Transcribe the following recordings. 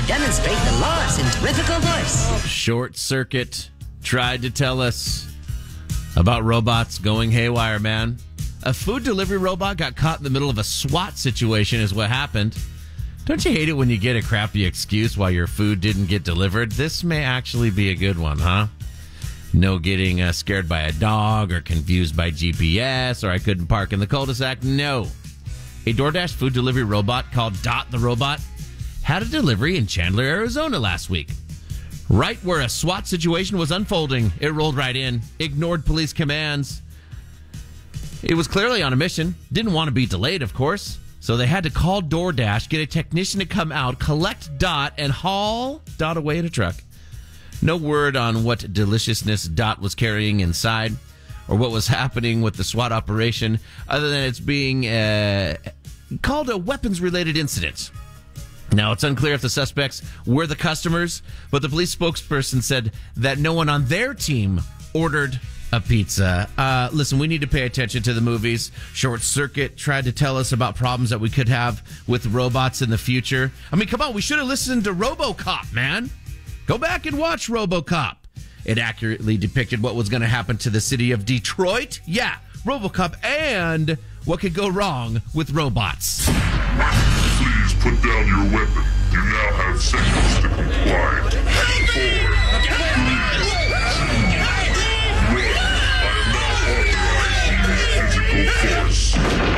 to demonstrate the law of centrifugal force. Short Circuit tried to tell us about robots going haywire, man. A food delivery robot got caught in the middle of a SWAT situation is what happened. Don't you hate it when you get a crappy excuse why your food didn't get delivered? This may actually be a good one, huh? No getting scared by a dog or confused by GPS or I couldn't park in the cul-de-sac. No. A DoorDash food delivery robot called Dot the Robot had a delivery in Chandler, Arizona last week. Right where a SWAT situation was unfolding, it rolled right in, ignored police commands. It was clearly on a mission, didn't want to be delayed, of course. So they had to call DoorDash, get a technician to come out, collect Dot, and haul Dot away in a truck. No word on what deliciousness Dot was carrying inside or what was happening with the SWAT operation, other than it's being called a weapons-related incident. Now, it's unclear if the suspects were the customers, but the police spokesperson said that no one on their team ordered a pizza. Listen, we need to pay attention to the movies. Short Circuit tried to tell us about problems that we could have with robots in the future. I mean, come on, we should have listened to RoboCop, man. Go back and watch RoboCop. It accurately depicted what was going to happen to the city of Detroit. Yeah, RoboCop and what could go wrong with robots. Please put down your weapon. You now have seconds to comply. 4, 3, 2, 1. I am now authorized to use physical force.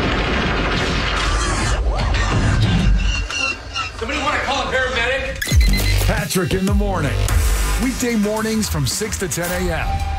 Somebody want to call a paramedic? Patrick in the morning. Weekday mornings from 6 to 10 a.m.